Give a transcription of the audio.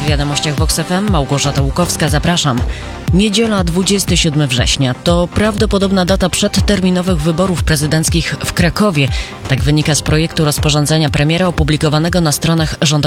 Wiadomościach Vox FM Małgorzata Łukowska, zapraszam. Niedziela 27 września to prawdopodobna data przedterminowych wyborów prezydenckich w Krakowie. Tak wynika z projektu rozporządzenia premiera opublikowanego na stronach rządowych